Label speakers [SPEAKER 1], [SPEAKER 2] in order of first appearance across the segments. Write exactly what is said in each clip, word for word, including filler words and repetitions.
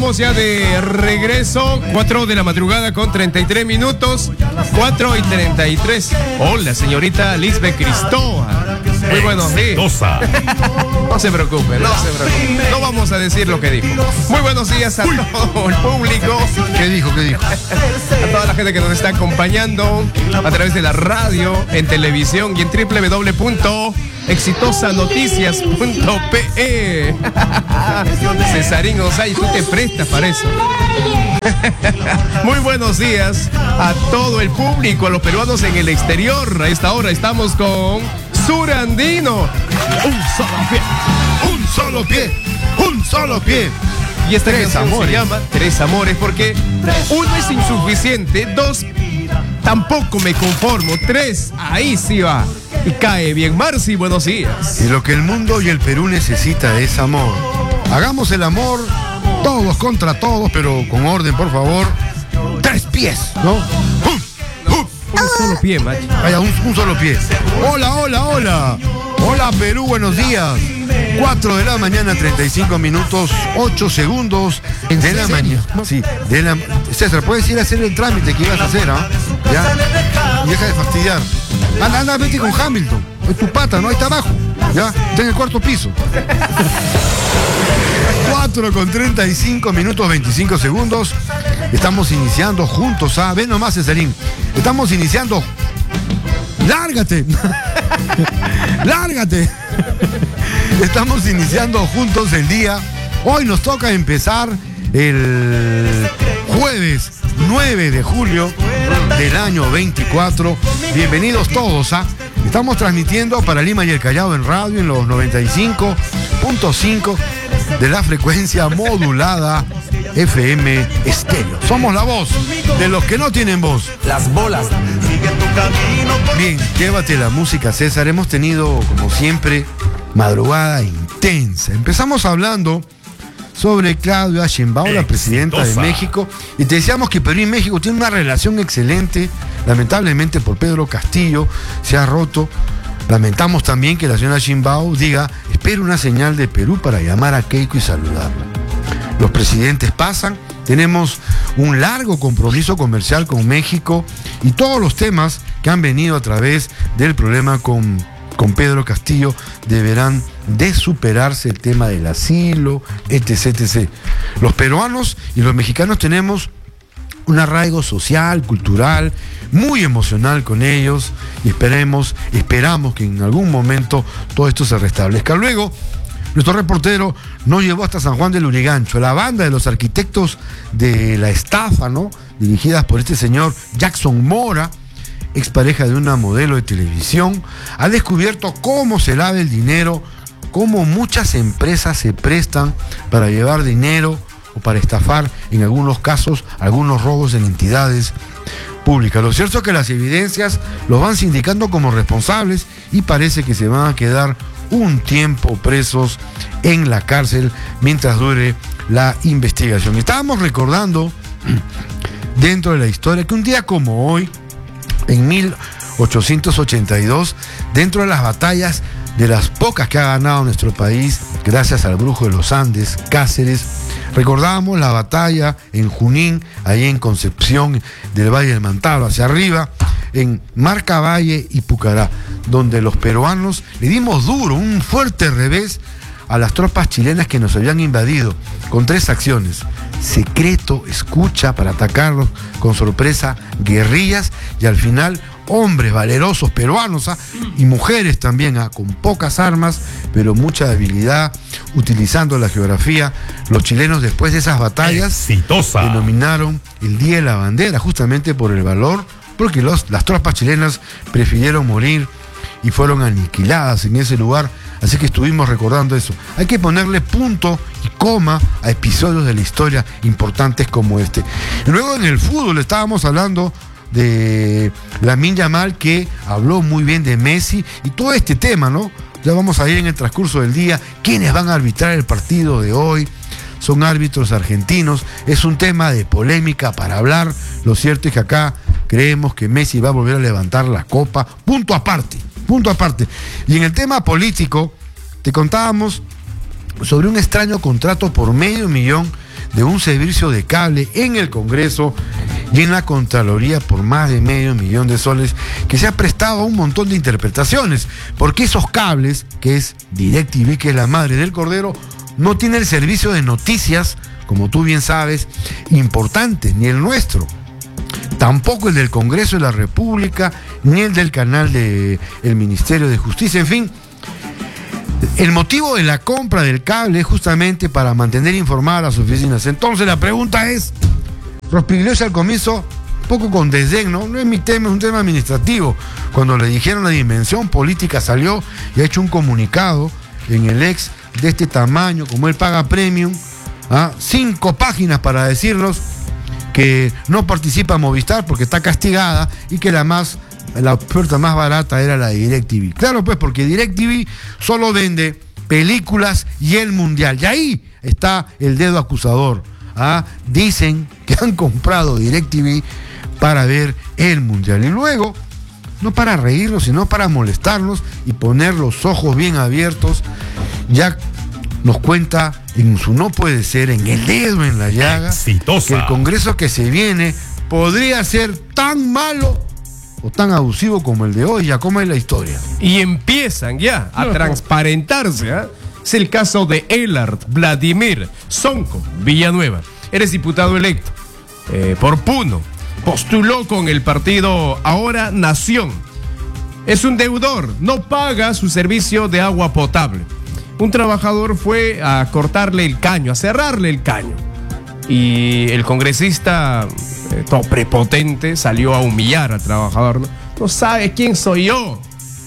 [SPEAKER 1] estamos ya de regreso, cuatro de la madrugada con treinta y tres minutos, cuatro y treinta y tres. Hola, señorita Lisbeth Cristóa. Muy buenos días. No se preocupe, no se preocupe. No vamos a decir lo que dijo. Muy buenos días a todo el público.
[SPEAKER 2] ¿Qué dijo? ¿Qué dijo?
[SPEAKER 1] A toda la gente que nos está acompañando a través de la radio, en televisión y en doble u doble u doble u punto exitosa noticias punto pe. Cesarín Osay, tú te prestas para eso. Muy buenos días a todo el público, a los peruanos en el exterior. A esta hora estamos con Surandino.
[SPEAKER 2] Un solo pie, un solo pie, un solo pie.
[SPEAKER 1] Y esta
[SPEAKER 2] Tres
[SPEAKER 1] canción
[SPEAKER 2] amores.
[SPEAKER 1] se llama Tres Amores, porque uno es insuficiente, dos, tampoco me conformo, tres, ahí sí va. Y cae bien. Marci, buenos días.
[SPEAKER 2] Y lo que el mundo y el Perú necesita es amor. Hagamos el amor, todos contra todos, pero con orden, por favor. Tres pies, ¿no? ¡Hum! ¡Hum!
[SPEAKER 1] Un solo pie, macho.
[SPEAKER 2] Vaya, un, un solo pie. Hola, hola, hola. Hola, Perú, buenos días. cuatro de la mañana, treinta y cinco minutos, ocho segundos de la mañana. Sí, de la... César, puedes ir a hacer el trámite que ibas a hacer, ¿ah? Ya. Y deja de fastidiar. Anda, anda, vete con Hamilton. Es tu pata, ¿no? Ahí está abajo. Ya, está en el cuarto piso. cuatro con treinta y cinco minutos, veinticinco segundos. Estamos iniciando juntos, ¿ah? Ven nomás, Cesarín. Estamos iniciando. ¡Lárgate! ¡Lárgate! Estamos iniciando juntos el día. Hoy nos toca empezar el jueves nueve de julio del año veinticuatro. Bienvenidos todos, ¿ah? Estamos transmitiendo para Lima y el Callao en radio en los noventa y cinco punto cinco de la frecuencia modulada F M estéreo. Somos la voz de los que no tienen voz.
[SPEAKER 3] Las bolas.
[SPEAKER 2] Bien, llévate la música, César. Hemos tenido, como siempre, madrugada intensa. Empezamos hablando sobre Claudia Sheinbaum, la presidenta de México, y te decíamos que Perú y México tienen una relación excelente. Lamentablemente por Pedro Castillo se ha roto. Lamentamos también que la señora Sheinbaum diga: espero una señal de Perú para llamar a Keiko y saludarla. Los presidentes pasan, tenemos un largo compromiso comercial con México y todos los temas que han venido a través del problema con, con Pedro Castillo deberán de superarse, el tema del asilo, etc, etcétera. Los peruanos y los mexicanos tenemos un arraigo social, cultural, muy emocional con ellos, y esperemos, esperamos que en algún momento todo esto se restablezca. Luego, nuestro reportero nos llevó hasta San Juan del Lurigancho, la banda de los arquitectos de la estafa, ¿no? Dirigidas por este señor Jackson Mora, expareja de una modelo de televisión, ha descubierto cómo se lava el dinero, cómo muchas empresas se prestan para llevar dinero o para estafar, en algunos casos, algunos robos en entidades públicas. Lo cierto es que las evidencias los van sindicando como responsables y parece que se van a quedar un tiempo presos en la cárcel mientras dure la investigación. Estábamos recordando dentro de la historia que un día como hoy, en mil ochocientos ochenta y dos, dentro de las batallas de las pocas que ha ganado nuestro país, gracias al brujo de los Andes, Cáceres, recordábamos la batalla en Junín, ahí en Concepción del Valle del Mantaro, hacia arriba, en Marcavalle y Pucará, donde los peruanos le dimos duro, un fuerte revés a las tropas chilenas que nos habían invadido, con tres acciones: secreto, escucha para atacarlos, con sorpresa, guerrillas, y al final hombres valerosos peruanos, ¿ah? Y mujeres también, ¿ah? Con pocas armas, pero mucha habilidad, utilizando la geografía. Los chilenos, después de esas batallas,
[SPEAKER 3] Exitosa.
[SPEAKER 2] denominaron el Día de la Bandera, justamente por el valor, porque los, las tropas chilenas prefirieron morir y fueron aniquiladas en ese lugar. Así que estuvimos recordando eso. Hay que ponerle punto y coma a episodios de la historia importantes como este. Luego, en el fútbol, estábamos hablando de Lamine Yamal, que habló muy bien de Messi y todo este tema, ¿no? Ya vamos a ir en el transcurso del día. ¿Quiénes van a arbitrar el partido de hoy? Son árbitros argentinos. Es un tema de polémica para hablar. Lo cierto es que acá creemos que Messi va a volver a levantar la copa. Punto aparte, punto aparte. Y en el tema político, te contábamos sobre un extraño contrato por medio millón de un servicio de cable en el Congreso y en la Contraloría por más de medio millón de soles, que se ha prestado a un montón de interpretaciones, porque esos cables, que es DirecTV, que es la madre del cordero, no tiene el servicio de noticias, como tú bien sabes, importante, ni el nuestro. Tampoco el del Congreso de la República, ni el del canal del Ministerio de Justicia, en fin. El motivo de la compra del cable es justamente para mantener informadas las oficinas. Entonces la pregunta es, Rospigliosi al comienzo, un poco con desdén, ¿no? No es mi tema, es un tema administrativo. Cuando le dijeron la dimensión política, salió y ha hecho un comunicado en el ex de este tamaño, como él paga premium, ¿ah? cinco páginas para decirnos que no participa Movistar porque está castigada y que la más la oferta más barata era la de DirecTV. Claro, pues, porque DirecTV solo vende películas y el mundial. Y ahí está el dedo acusador. ¿Ah? Dicen que han comprado DirecTV para ver el mundial. Y luego, no para reírnos, sino para molestarnos y poner los ojos bien abiertos, ya nos cuenta en su no puede ser, en el dedo en la llaga, exitosa, que el Congreso que se viene podría ser tan malo o tan abusivo como el de hoy. Ya, ¿cómo es la historia?
[SPEAKER 1] Y empiezan ya a transparentarse, ¿eh? Es el caso de Elard Vladimir Sonko Villanueva. Eres diputado electo eh, por Puno. Postuló con el partido Ahora Nación. Es un deudor, no paga su servicio de agua potable. Un trabajador fue a cortarle el caño, a cerrarle el caño. Y el congresista, eh, todo prepotente, salió a humillar al trabajador. ¿No? No sabe quién soy yo.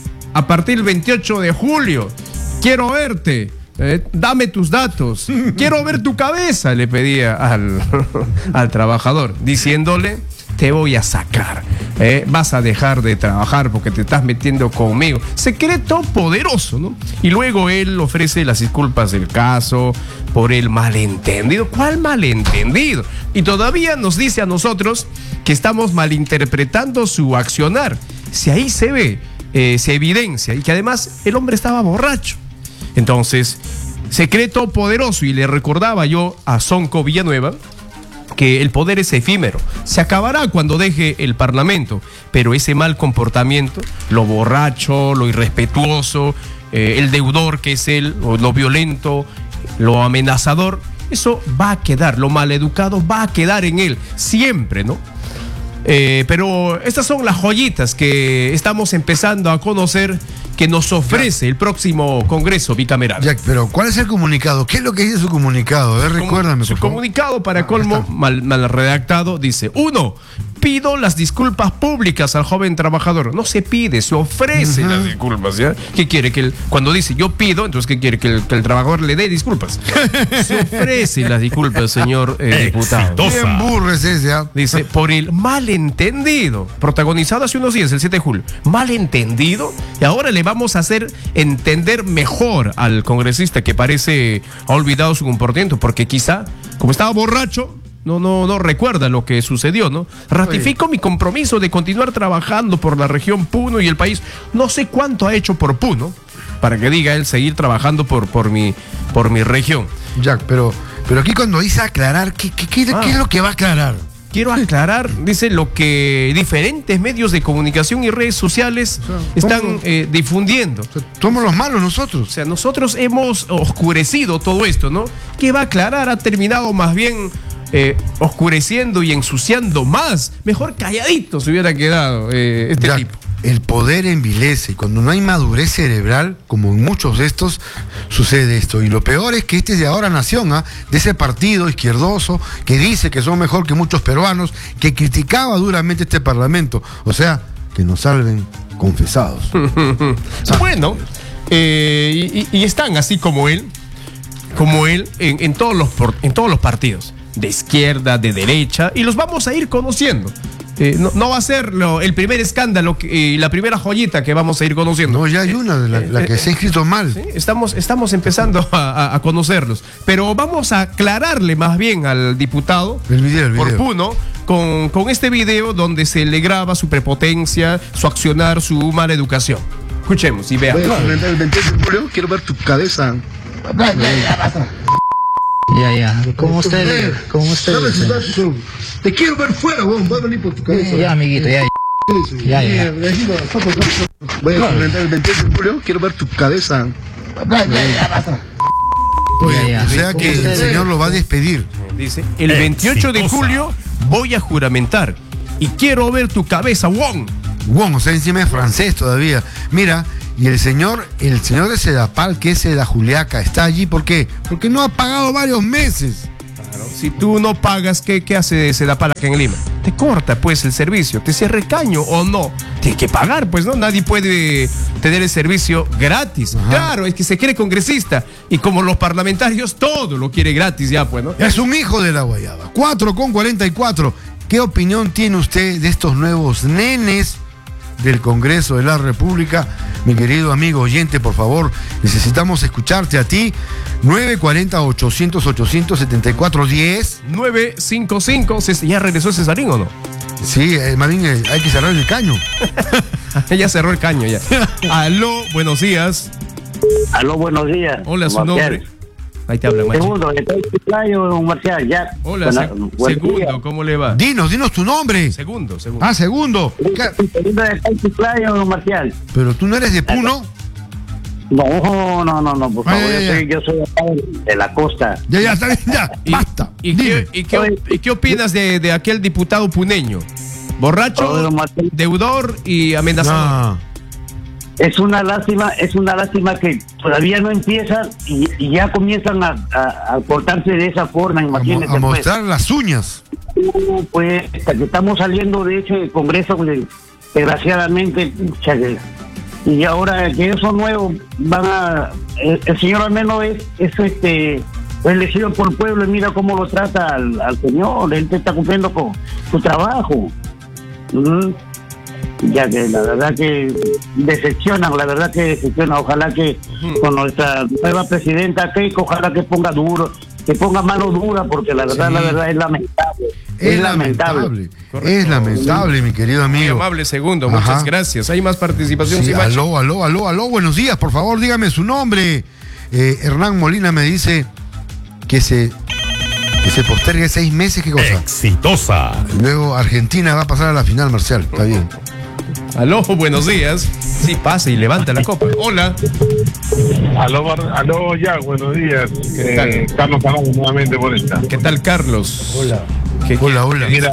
[SPEAKER 1] A partir del veintiocho de julio, quiero verte. Eh, dame tus datos. Quiero ver tu cabeza, le pedía al, al trabajador, diciéndole, te voy a sacar. Eh, vas a dejar de trabajar porque te estás metiendo conmigo. Secreto poderoso, ¿no? Y luego él ofrece las disculpas del caso por el malentendido. ¿Cuál malentendido? Y todavía nos dice a nosotros que estamos malinterpretando su accionar. Si ahí se ve, eh, se evidencia, y que además el hombre estaba borracho. Entonces, secreto poderoso. Y le recordaba yo a Sonko Villanueva que el poder es efímero, se acabará cuando deje el Parlamento, pero ese mal comportamiento, lo borracho, lo irrespetuoso, eh, el deudor que es él, lo violento, lo amenazador, eso va a quedar, lo maleducado va a quedar en él, siempre, ¿no? Eh, pero estas son las joyitas que estamos empezando a conocer, que nos ofrece el próximo Congreso bicameral.
[SPEAKER 2] Jack, pero ¿cuál es el comunicado? ¿Qué es lo que dice su comunicado? A ver, recuérdame.
[SPEAKER 1] Su comunicado, para colmo, mal, mal redactado, dice: uno, pido las disculpas públicas al joven trabajador. No se pide, se ofrece uh-huh. las disculpas, ¿ya? ¿Qué quiere? Que el, cuando dice yo pido, entonces ¿qué quiere? Que el, que el trabajador le dé disculpas. Se ofrece las disculpas, señor eh, diputado.
[SPEAKER 2] Bien burres ese, ¿eh?
[SPEAKER 1] Dice, por el malentendido, protagonizado hace unos días, el siete de julio. Malentendido, y ahora le vamos a hacer entender mejor al congresista que parece ha olvidado su comportamiento, porque quizá, como estaba borracho, no, no, no recuerda lo que sucedió, ¿no? Ratifico Oye. mi compromiso de continuar trabajando por la región Puno y el país. No sé cuánto ha hecho por Puno, para que diga él seguir trabajando por, por, mi, por mi región.
[SPEAKER 2] Jack, pero, pero aquí cuando dice aclarar, ¿qué, qué, qué, ah. ¿qué es lo que va a aclarar?
[SPEAKER 1] Quiero aclarar, dice, lo que diferentes medios de comunicación y redes sociales o sea, están eh, difundiendo.
[SPEAKER 2] O sea, somos los malos nosotros.
[SPEAKER 1] O sea, nosotros hemos oscurecido todo esto, ¿no? ¿Qué va a aclarar? Ha terminado más bien eh, oscureciendo y ensuciando más. Mejor calladito se hubiera quedado eh, este
[SPEAKER 2] ya,
[SPEAKER 1] tipo.
[SPEAKER 2] El poder envilece. Cuando no hay madurez cerebral, como en muchos de estos, sucede esto. Y lo peor es que este es de Ahora Nación, ¿eh? De ese partido izquierdoso que dice que son mejor que muchos peruanos, que criticaba duramente este Parlamento. O sea, que nos salven confesados.
[SPEAKER 1] Bueno, eh, y, y están así como él, como él, en, en, todos los, en todos los partidos, de izquierda, de derecha, y los vamos a ir conociendo. Eh, no, no va a ser lo, el primer escándalo y eh, la primera joyita que vamos a ir conociendo.
[SPEAKER 2] No, ya hay una, la, la que eh, se ha escrito mal.
[SPEAKER 1] ¿sí? Estamos, estamos empezando a, a conocerlos. Pero vamos a aclararle más bien al diputado
[SPEAKER 2] el video, el video.
[SPEAKER 1] por Puno con, con este video donde se le graba su prepotencia, su accionar, su mala educación. Escuchemos y veamos.
[SPEAKER 3] El veintiocho de julio quiero ver tu cabeza. Ya, ya. ¿Cómo usted? ¿Cómo usted?
[SPEAKER 2] Te quiero ver fuera, weón. Voy a venir por tu cabeza.
[SPEAKER 3] Ya, amiguito, ya. Ya, ya.
[SPEAKER 2] Voy a comentar el veintiocho de julio. Quiero ver tu cabeza. Oye, o sea que el señor lo va a despedir.
[SPEAKER 1] Dice, el veintiocho de julio voy a juramentar y quiero ver tu cabeza, Wong.
[SPEAKER 2] Wong, o sea, encima es francés todavía. Mira, y el señor, el señor de Sedapal, que es Seda Juliaca, está allí, ¿por qué? Porque no ha pagado varios meses.
[SPEAKER 1] Claro, si tú no pagas, ¿qué, qué hace Sedapal acá en Lima? Te corta, pues, el servicio, te cierra el caño o no. Tienes que pagar, pues, ¿no? Nadie puede tener el servicio gratis. Ajá. Claro, es que se cree congresista. Y como los parlamentarios, todo lo quiere gratis ya, pues, ¿no?
[SPEAKER 2] Es un hijo de la guayaba. cuatro con cuarenta y cuatro. ¿Qué opinión tiene usted de estos nuevos nenes del Congreso de la República? Mi querido amigo oyente, por favor, necesitamos escucharte a ti. nueve cuatro cero, ochocientos, ochocientos setenta y cuatro, diez.
[SPEAKER 1] nueve cinco cinco. ¿Ya regresó Cesarín o no?
[SPEAKER 2] Sí, eh, Marín, eh, hay que cerrar el caño.
[SPEAKER 1] Ya cerró el caño ya. Aló, buenos días.
[SPEAKER 4] Aló, buenos días.
[SPEAKER 1] Hola, su nombre. Ahí te habla, macho.
[SPEAKER 4] Segundo, estoy en Marcial, ya.
[SPEAKER 1] Hola, se, segundo, ¿cómo le va?
[SPEAKER 2] Dinos, dinos tu nombre.
[SPEAKER 1] Segundo, segundo.
[SPEAKER 2] Ah, segundo.
[SPEAKER 4] Segundo de Chiclayo, Marcial.
[SPEAKER 2] Pero tú no eres de Puno.
[SPEAKER 4] No, no, no, no, por favor,
[SPEAKER 2] Ay,
[SPEAKER 4] yo,
[SPEAKER 2] ay,
[SPEAKER 4] soy, yo soy de la costa.
[SPEAKER 2] Ya, ya, está bien, ya,
[SPEAKER 1] ¿Y,
[SPEAKER 2] basta.
[SPEAKER 1] ¿Y, qué, y, qué, ¿Y qué opinas de, de aquel diputado puneño? Borracho, deudor y amenazador.
[SPEAKER 2] No.
[SPEAKER 4] Es una lástima, es una lástima que todavía no empiezan y, y ya comienzan a, a, a cortarse de esa forma, imagínate.
[SPEAKER 2] A, a mostrar
[SPEAKER 4] pues.
[SPEAKER 2] las uñas.
[SPEAKER 4] Uh, pues, hasta que estamos saliendo de ese Congreso, pues, desgraciadamente, y ahora que esos nuevos van a, el, el señor al menos es, es este elegido por el pueblo y mira cómo lo trata al, al señor, él te está cumpliendo con su trabajo. Uh-huh. Ya que la verdad que decepcionan, la verdad que decepcionan. Ojalá que con nuestra nueva presidenta Keiko, ojalá que ponga duro, que ponga mano dura, porque la verdad, sí. la verdad es lamentable.
[SPEAKER 2] Es, es lamentable. lamentable. Es lamentable, mi querido amigo.
[SPEAKER 1] Muy amable, segundo, Ajá. muchas gracias. Hay más participación.
[SPEAKER 2] Sí, aló, aló, aló, aló, buenos días, por favor, dígame su nombre. Eh, Hernán Molina me dice que se... que se postergue seis meses, ¿qué cosa?
[SPEAKER 5] Exitosa.
[SPEAKER 2] Luego Argentina va a pasar a la final, Marcial, está bien.
[SPEAKER 1] Aló, buenos días. Sí, pase y levanta la copa. Hola.
[SPEAKER 6] Aló, aló, ya, buenos días.
[SPEAKER 1] ¿Qué tal?
[SPEAKER 6] Eh, Carlos Carlos nuevamente por esta.
[SPEAKER 1] ¿Qué tal, Carlos?
[SPEAKER 2] Hola.
[SPEAKER 1] ¿Qué,
[SPEAKER 2] hola, hola.
[SPEAKER 6] Mira,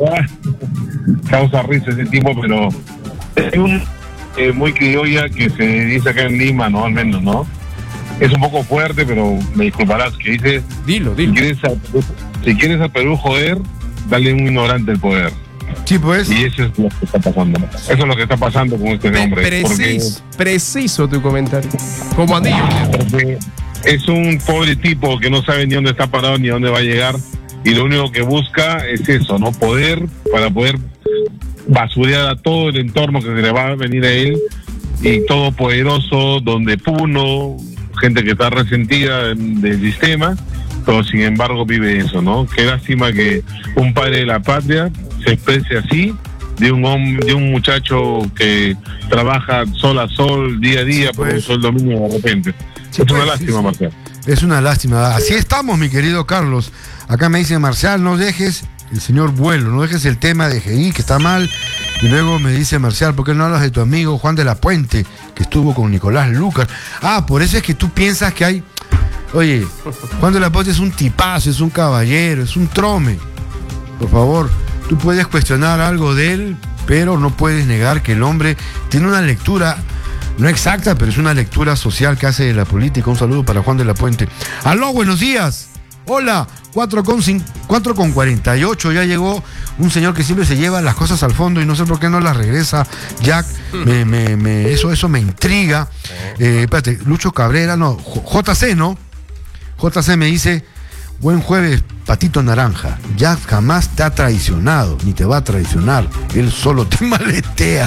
[SPEAKER 6] causa risa ese tipo, pero es un eh, muy criolla que se dice acá en Lima, ¿no? Al menos, ¿no? Es un poco fuerte, pero me disculparás, que dice...
[SPEAKER 1] Dilo, dilo.
[SPEAKER 6] Si quieres a, si quieres a Perú joder, dale un ignorante el poder.
[SPEAKER 2] Sí, pues.
[SPEAKER 6] Y eso es lo que está pasando. Eso es lo que está pasando con este hombre.
[SPEAKER 1] Preciso, porque, preciso tu comentario. Como anillo.
[SPEAKER 6] Porque es un pobre tipo que no sabe ni dónde está parado ni dónde va a llegar. Y lo único que busca es eso, ¿no? Poder, para poder basurear a todo el entorno que se le va a venir a él. Y todopoderoso, donde Puno, gente que está resentida del sistema, pero sin embargo vive eso, ¿no? Qué lástima que un padre de la patria se exprese así, de un hombre, de un muchacho que trabaja sol a sol, día a día, sí, por pues. un sueldo mínimo de repente. Sí, es pues, una lástima, sí, Marcial.
[SPEAKER 2] Es una lástima. Así estamos, mi querido Carlos. Acá me dice Marcial, no dejes el señor Vuelo, no dejes el tema de G I, que está mal. Y luego me dice Marcial, ¿por qué no hablas de tu amigo Juan de la Puente, que estuvo con Nicolás Lucas? Ah, por eso es que tú piensas que hay... Oye, Juan de la Puente es un tipazo, es un caballero, es un trome. Por favor, tú puedes cuestionar algo de él, pero no puedes negar que el hombre tiene una lectura, no exacta, pero es una lectura social que hace de la política. Un saludo para Juan de la Puente. Aló, buenos días. Hola, cuatro con cuarenta y ocho, ya llegó un señor que siempre se lleva las cosas al fondo y no sé por qué no las regresa. Jack, me, me, me, eso, eso me intriga. Eh, espérate, Lucho Cabrera, no, J C, ¿no? J C me dice, buen jueves, Patito Naranja. Jack jamás te ha traicionado, ni te va a traicionar. Él solo te maletea.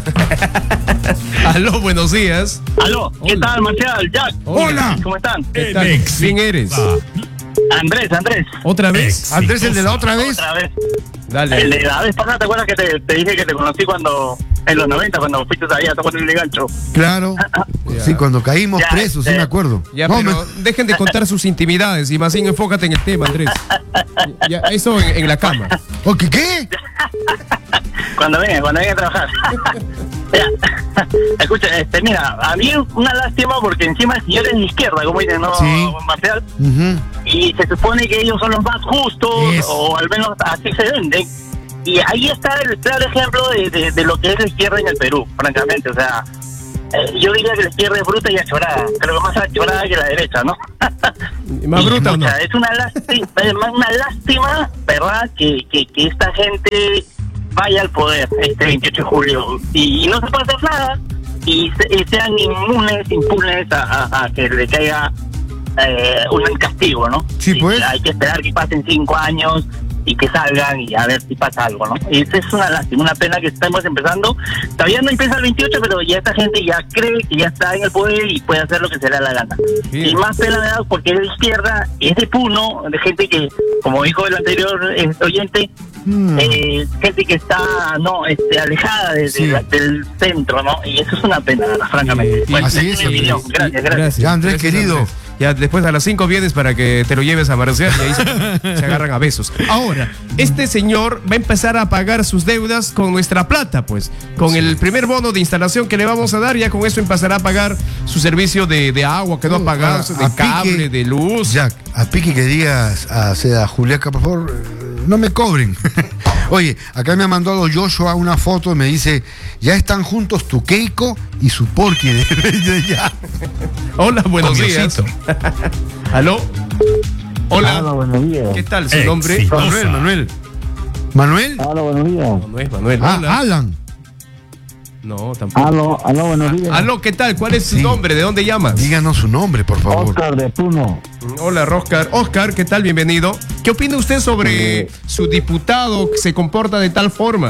[SPEAKER 1] Aló, buenos días.
[SPEAKER 4] Aló, ¿qué Hola. tal, Marcial? Jack.
[SPEAKER 2] Hola.
[SPEAKER 4] ¿Cómo están?
[SPEAKER 1] ¿Qué tal? ¿Quién eres?
[SPEAKER 4] Andrés, Andrés.
[SPEAKER 1] ¿Otra vez?
[SPEAKER 2] Exitosa. Andrés, el de la otra vez.
[SPEAKER 4] Otra vez.
[SPEAKER 1] Dale.
[SPEAKER 4] El de la vez pasada, ¿te acuerdas que te, te dije que te conocí cuando, en los noventa, cuando fuiste allá a tomar el gancho?
[SPEAKER 2] Claro.
[SPEAKER 1] Ya.
[SPEAKER 2] Sí, cuando caímos
[SPEAKER 4] Ya,
[SPEAKER 2] presos, sí
[SPEAKER 4] eh,
[SPEAKER 2] me acuerdo.
[SPEAKER 1] Ya,
[SPEAKER 2] No,
[SPEAKER 1] pero
[SPEAKER 2] me-
[SPEAKER 1] dejen de contar sus intimidades y más bien enfócate en el tema, Andrés. Ya, eso en, en la cama.
[SPEAKER 2] ¿O qué qué?
[SPEAKER 4] Cuando venga, cuando venga a trabajar. Mira, escucha, este, mira, a mí una lástima porque encima el señor es de izquierda, como dicen, ¿no,
[SPEAKER 2] Sí.
[SPEAKER 4] Marcial?
[SPEAKER 2] Ujú.
[SPEAKER 4] Y se supone que ellos son los más justos,
[SPEAKER 2] Eso.
[SPEAKER 4] o al menos así se venden. Y ahí está el claro ejemplo de, de, de lo que es la izquierda en el Perú, francamente. O sea, eh, yo diría que la izquierda es bruta y achorada. Creo que más achorada que la derecha, ¿no?
[SPEAKER 1] ¿Más
[SPEAKER 4] Y,
[SPEAKER 1] bruta o no?
[SPEAKER 4] pucha, es una lástima, es más una lástima, ¿verdad? Que, que, que esta gente vaya al poder este veintiocho de julio y, y no se puede hacer nada y, se- y sean inmunes, impunes a, a- a que le caiga eh, un castigo, ¿no?
[SPEAKER 2] Sí,
[SPEAKER 4] Y
[SPEAKER 2] pues.
[SPEAKER 4] hay que esperar que pasen cinco años y que salgan y a ver si pasa algo, ¿no? Y esa es una lástima, una pena que estamos empezando. Todavía no empieza el veintiocho, pero ya esta gente ya cree que ya está en el poder y puede hacer lo que se le da la gana.
[SPEAKER 1] Sí.
[SPEAKER 4] Y más pena me da porque es de izquierda, es de Puno, de gente que, como dijo el anterior eh, oyente,
[SPEAKER 2] Mm.
[SPEAKER 4] eh, gente que está no este, alejada de- de
[SPEAKER 2] Sí.
[SPEAKER 4] la- del centro, ¿no? Y eso es una pena, francamente.
[SPEAKER 1] Sí,
[SPEAKER 4] Bueno,
[SPEAKER 2] así
[SPEAKER 4] esa
[SPEAKER 2] es,
[SPEAKER 4] mi opinión.
[SPEAKER 2] Andrés.
[SPEAKER 4] Gracias, gracias.
[SPEAKER 2] Ya, Andrés, querido.
[SPEAKER 1] Andrés. Ya después a las cinco vienes para que te lo lleves a Marcial y ahí se, se agarran a besos. Ahora, este señor va a empezar a pagar sus deudas con nuestra plata, pues. Con el primer bono de instalación que le vamos a dar, ya con eso empezará a pagar su servicio de, de agua que no ha pagado,
[SPEAKER 2] Uh, a-
[SPEAKER 1] de
[SPEAKER 2] a
[SPEAKER 1] cable,
[SPEAKER 2] pique.
[SPEAKER 1] de luz.
[SPEAKER 2] Jack, a pique que digas a Seda Juliaca, por favor, eh, no me cobren. Oye, acá me ha mandado Joshua una foto y me dice, ya están juntos tu Keiko y su Porky. Ya.
[SPEAKER 1] Hola, buenos
[SPEAKER 5] Con
[SPEAKER 1] días.
[SPEAKER 5] Diosito.
[SPEAKER 1] ¿Aló? Hola.
[SPEAKER 3] Hola, buenos días.
[SPEAKER 1] ¿Qué tal su
[SPEAKER 5] Éxito.
[SPEAKER 1] nombre?
[SPEAKER 2] Manuel, Manuel. ¿Manuel?
[SPEAKER 3] Hola, buenos días.
[SPEAKER 1] No, no es Manuel.
[SPEAKER 2] Ah,
[SPEAKER 1] Hola.
[SPEAKER 2] Alan.
[SPEAKER 1] No, tampoco.
[SPEAKER 3] Aló, aló, buenos días.
[SPEAKER 1] Aló, ¿qué tal? ¿Cuál es su
[SPEAKER 2] Sí.
[SPEAKER 1] nombre? ¿De dónde llamas?
[SPEAKER 2] Díganos su nombre, por favor.
[SPEAKER 3] Oscar de Puno.
[SPEAKER 1] Hola, Oscar. Oscar, ¿qué tal? Bienvenido. ¿Qué opina usted sobre su diputado que se comporta de tal forma?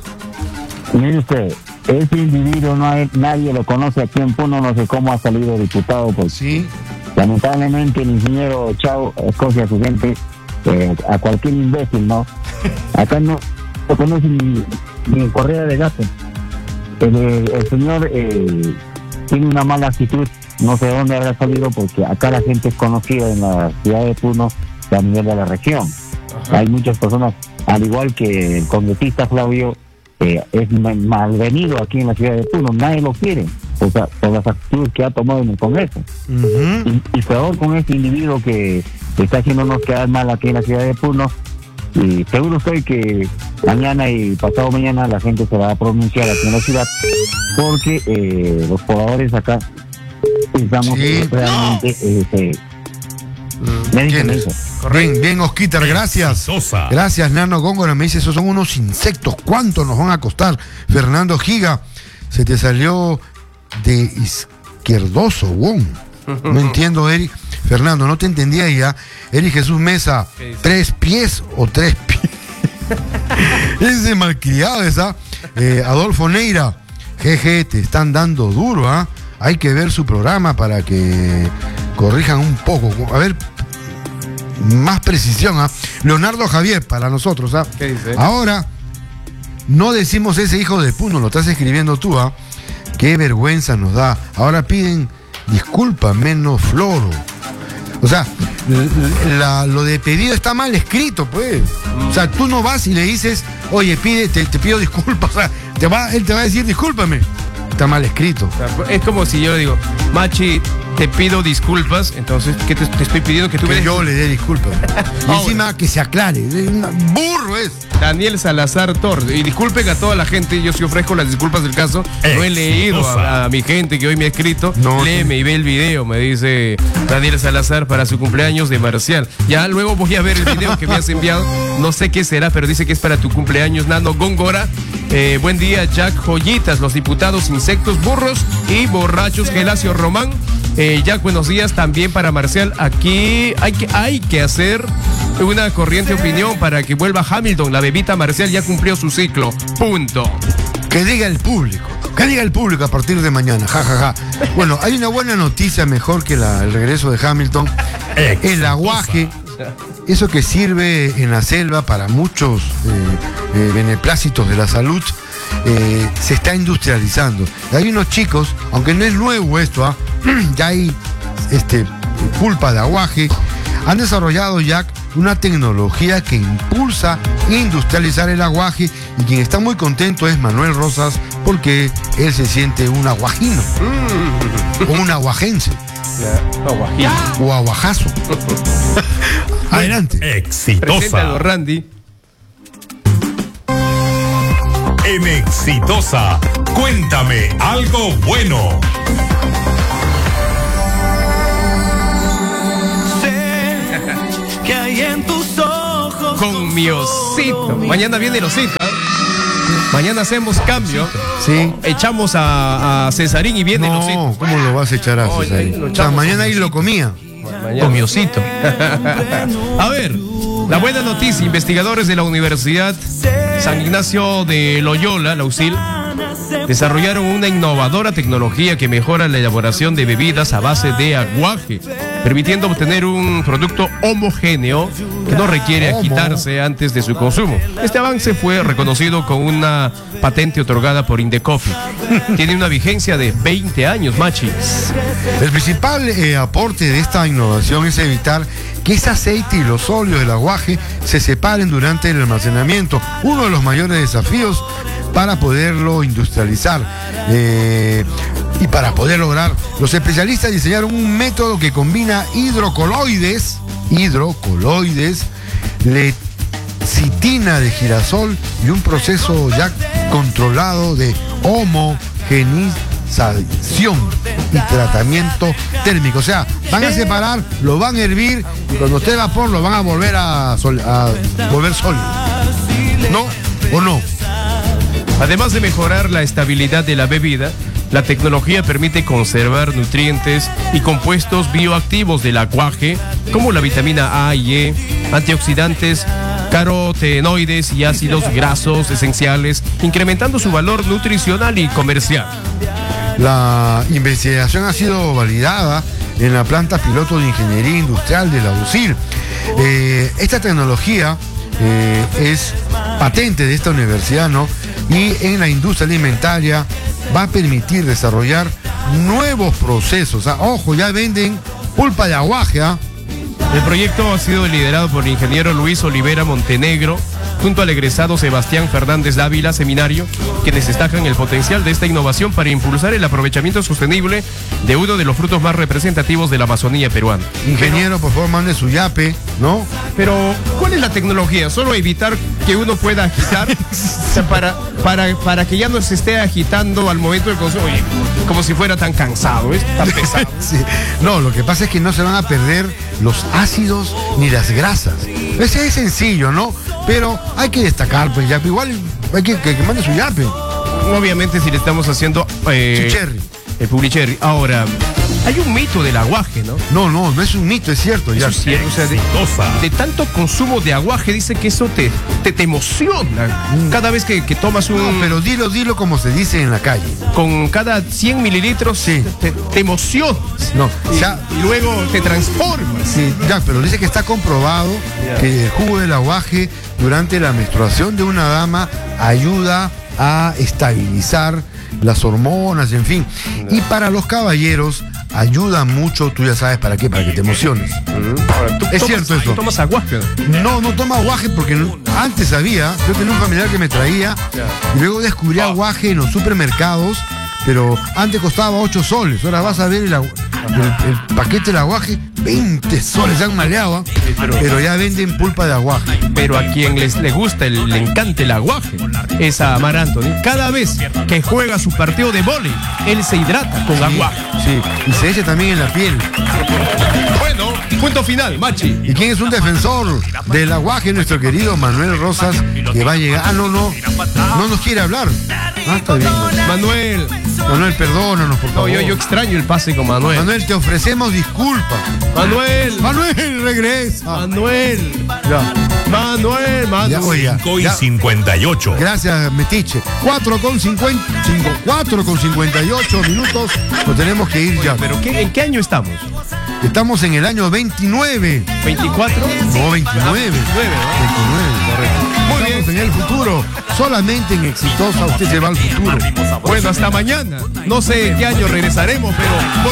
[SPEAKER 3] Mire usted, ese individuo no hay, nadie lo conoce aquí en Puno, no sé cómo ha salido diputado, pues
[SPEAKER 2] Sí.
[SPEAKER 3] lamentablemente el ingeniero Chao escoge a su gente, eh, a cualquier imbécil, ¿no? Acá no lo conoce ni, ni Correa de Gato. El, el señor eh, tiene una mala actitud, no sé de dónde habrá salido, porque acá la gente es conocida en la ciudad de Puno y a nivel de la región. Hay muchas personas, al igual que el congresista Flavio, eh, es ma- malvenido aquí en la ciudad de Puno, nadie lo quiere, o sea, por las actitudes que ha tomado en el Congreso.
[SPEAKER 2] Ujú.
[SPEAKER 3] Y, y peor con este individuo que, que está haciéndonos quedar mal aquí en la ciudad de Puno. Y seguro estoy que mañana y pasado mañana la gente se va a pronunciar aquí en la ciudad, porque eh, los pobladores acá estamos
[SPEAKER 2] Sí.
[SPEAKER 3] eh, realmente eh, eh, me dicen
[SPEAKER 2] ¿Quién es?
[SPEAKER 3] eso.
[SPEAKER 2] Bien, bien, Osquitar, gracias.
[SPEAKER 5] Sosa.
[SPEAKER 2] Gracias, Nano Góngora. Me dice, esos son unos insectos. ¿Cuánto nos van a costar? Fernando Giga, se te salió de izquierdoso, wow. No entiendo, Eric. Fernando, no te entendía ya. Eric Jesús Mesa,
[SPEAKER 1] ¿Qué dice?
[SPEAKER 2] ¿tres pies o tres pies? Ese malcriado esa. Eh, Adolfo Neira, jeje, te están dando duro, ¿ah? Hay que ver su programa para que corrijan un poco. A ver, más precisión, ¿ah? Leonardo Javier, para nosotros, ¿ah?
[SPEAKER 1] ¿Qué dice?
[SPEAKER 2] Ahora, no decimos ese hijo de Puno, lo estás escribiendo tú, ¿ah? Qué vergüenza nos da. Ahora piden disculpa, menos floro. O sea, l- la- lo de pedido está mal escrito, pues. O sea, tú no vas y le dices, oye, pide, te, te pido disculpas. O sea, te va, él te va a decir, discúlpame. Está mal escrito.
[SPEAKER 1] O sea, es como si yo le digo, Machi, te pido disculpas, entonces, ¿qué te, te estoy pidiendo? Que tú me
[SPEAKER 2] Que
[SPEAKER 1] des-
[SPEAKER 2] yo le dé disculpas. Y
[SPEAKER 1] Ahora.
[SPEAKER 2] encima que se aclare. Es un burro es.
[SPEAKER 1] Daniel Salazar Tor. Y disculpen a toda la gente, yo sí ofrezco las disculpas del caso. No he leído a, a mi gente que hoy me ha escrito.
[SPEAKER 2] No,
[SPEAKER 1] Léeme y ve el video, me dice Daniel Salazar para su cumpleaños de Marcial. Ya luego voy a ver el video que me has enviado. No sé qué será, pero dice que es para tu cumpleaños, Nano Góngora. Eh, buen día, Jack Joyitas, los diputados insectos, burros y borrachos, Gelacio Román. Eh, Jack, buenos días también para Marcial. Aquí hay que, hay que hacer una corriente opinión para que vuelva Hamilton. La bebita Marcial ya cumplió su ciclo. Punto.
[SPEAKER 2] Que diga el público. Que diga el público a partir de mañana. Ja, ja, ja. Bueno, hay una buena noticia mejor que la- el regreso de Hamilton. El aguaje. Eso que sirve en la selva para muchos eh, eh, beneplácitos de la salud. eh, se está industrializando. Hay unos chicos, aunque no es nuevo esto, ¿ah? ya hay este, pulpa de aguaje, han desarrollado ya una tecnología que impulsa industrializar el aguaje, y quien está muy contento es Manuel Rosas, porque él se siente un aguajino mm. o un aguajense.
[SPEAKER 1] Yeah.
[SPEAKER 2] O aguajazo. Adelante.
[SPEAKER 5] Exitosa.
[SPEAKER 1] Preséntalo, Randy.
[SPEAKER 5] En Exitosa, cuéntame algo bueno.
[SPEAKER 7] Que hay en tus ojos
[SPEAKER 1] con mi osito. Mañana viene el osito. ¿eh? Mañana hacemos cambio.
[SPEAKER 2] Sí.
[SPEAKER 1] Echamos a, a Cesarín y viene
[SPEAKER 2] no,
[SPEAKER 1] el osito.
[SPEAKER 2] ¿Cómo lo vas a echar a
[SPEAKER 1] No,
[SPEAKER 2] Cesarín?
[SPEAKER 1] lo
[SPEAKER 2] O sea, mañana ahí
[SPEAKER 1] con
[SPEAKER 2] lo comía.
[SPEAKER 1] Mañana. Con mi osito. A ver, la buena noticia: investigadores de la Universidad San Ignacio de Loyola, la U S I L, desarrollaron una innovadora tecnología que mejora la elaboración de bebidas a base de aguaje, permitiendo obtener un producto homogéneo que no requiere agitarse antes de su consumo. Este avance fue reconocido con una patente otorgada por Indecoffee. Tiene una vigencia de veinte años, machis.
[SPEAKER 2] El principal eh, aporte de esta innovación es evitar que ese aceite y los óleos del aguaje se separen durante el almacenamiento, uno de los mayores desafíos para poderlo industrializar. Eh, y para poder lograr, los especialistas diseñaron un método que combina hidrocoloides, hidrocoloides, lecitina de girasol y un proceso ya controlado de homogenización y tratamiento térmico. O sea, van a separar, lo van a hervir y cuando esté vapor lo van a volver a, sol, a volver sólido. ¿No? ¿O no?
[SPEAKER 1] Además de mejorar la estabilidad de la bebida, la tecnología permite conservar nutrientes y compuestos bioactivos del aguaje, como la vitamina A y E, antioxidantes, carotenoides y ácidos grasos esenciales, incrementando su valor nutricional y comercial.
[SPEAKER 2] La investigación ha sido validada en la planta piloto de ingeniería industrial de la U S I L. Eh, esta tecnología eh, es patente de esta universidad, ¿no? Y en la industria alimentaria va a permitir desarrollar nuevos procesos. Ah, ojo, ya venden pulpa de aguaje, ¿ah?
[SPEAKER 1] El proyecto ha sido liderado por el ingeniero Luis Olivera Montenegro, junto al egresado Sebastián Fernández Dávila, seminario, quienes destacan el potencial de esta innovación para impulsar el aprovechamiento sostenible de uno de los frutos más representativos de la Amazonía peruana.
[SPEAKER 2] Ingeniero, por favor, mande su yape, ¿no?
[SPEAKER 1] Pero, ¿cuál es la tecnología? ¿Solo evitar que uno pueda agitar? O sea, para, para, para que ya no se esté agitando al momento del consumo. Oye, como si fuera tan cansado, ¿es? Tan pesado.
[SPEAKER 2] Sí. No, lo que pasa es que no se van a perder los ácidos ni las grasas. Ese es sencillo, ¿no? Pero hay que destacar, pues, yape. Igual hay que que, que mande su yape.
[SPEAKER 1] Obviamente, si le estamos haciendo eh,
[SPEAKER 2] Chicherri.
[SPEAKER 1] el publicherry. Ahora, hay un mito del aguaje, ¿no?
[SPEAKER 2] No, no, no es un mito, es cierto. Ya.
[SPEAKER 1] Eso es cierto, o sea, de, de tanto consumo de aguaje, dice que eso te, te, te emociona. Cada vez que, que tomas un...
[SPEAKER 2] No, pero dilo, dilo como se dice en la calle.
[SPEAKER 1] Con cada cien mililitros,
[SPEAKER 2] sí.
[SPEAKER 1] te, te emocionas.
[SPEAKER 2] No,
[SPEAKER 1] y,
[SPEAKER 2] ya,
[SPEAKER 1] y luego te transformas.
[SPEAKER 2] Sí, ya, pero dice que está comprobado yeah. que el jugo del aguaje durante la menstruación de una dama ayuda a estabilizar las hormonas, en fin. No. Y para los caballeros ayuda mucho, tú ya sabes para qué, para que te emociones.
[SPEAKER 1] Uh-huh. Ahora, ¿tú
[SPEAKER 2] es
[SPEAKER 1] tomas,
[SPEAKER 2] cierto eso.
[SPEAKER 1] ¿Tú tomas aguaje?
[SPEAKER 2] No, no tomo aguaje porque no, antes había, yo tenía un familiar que me traía yeah. y luego descubrí oh. aguaje en los supermercados, pero antes costaba ocho soles. Ahora vas a ver el, el, el paquete del aguaje, veinte soles, se han maleado, ¿eh? sí, pero, pero ya venden pulpa de aguaje.
[SPEAKER 1] Pero a quien les le gusta, el, le encanta el aguaje, es a Mar Anthony. Cada vez que juega su partido de vóley, él se hidrata con sí, aguaje.
[SPEAKER 2] Sí, y se echa también en la piel.
[SPEAKER 1] Bueno, punto final, Machi.
[SPEAKER 2] ¿Y quién es un defensor del aguaje? Nuestro querido Manuel Rosas, que va a llegar. Ah, no, no, no nos quiere hablar. Ah, está bien.
[SPEAKER 1] Manuel.
[SPEAKER 2] Manuel, perdónanos, por favor.
[SPEAKER 1] No, yo, yo extraño el pase con Manuel.
[SPEAKER 2] Manuel, te ofrecemos disculpas.
[SPEAKER 1] Manuel.
[SPEAKER 2] Manuel, regresa.
[SPEAKER 1] Manuel.
[SPEAKER 2] Ya.
[SPEAKER 1] Manuel, Manuel.
[SPEAKER 2] Ya,
[SPEAKER 5] cinco y cincuenta y ocho.
[SPEAKER 2] Gracias, Metiche. cuatro con cincuenta, cuatro con cincuenta y ocho minutos. Nos tenemos que ir
[SPEAKER 1] Oye,
[SPEAKER 2] ya.
[SPEAKER 1] ¿Pero qué, en qué año estamos?
[SPEAKER 2] Estamos en el año veintinueve.
[SPEAKER 1] ¿veinticuatro?
[SPEAKER 2] No, veintinueve.
[SPEAKER 1] veintinueve, ¿no?
[SPEAKER 2] veintinueve, correcto.
[SPEAKER 1] Muy
[SPEAKER 2] Estamos
[SPEAKER 1] bien.
[SPEAKER 2] en el futuro. Solamente en Exitosa usted se va al futuro.
[SPEAKER 1] Bueno, hasta mañana. No sé en qué año regresaremos, pero...